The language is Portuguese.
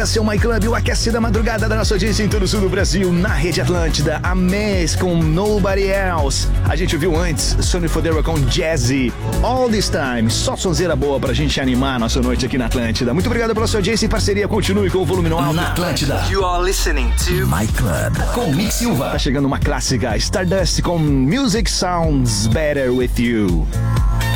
Esse é o My Club, o aquece da madrugada da nossa audiência em todo o sul do Brasil, na Rede Atlântida. A Mess com Nobody Else. A gente ouviu antes Sonny Fodera com Jazzy. All This Time, só sonzeira boa pra gente animar a nossa noite aqui na Atlântida. Muito obrigado pela sua audiência e parceria. Continue com o volume no alto. Na Atlântida. You are listening to My Club com Mick Silva. Tá chegando uma clássica, Stardust com Music Sounds Better With You.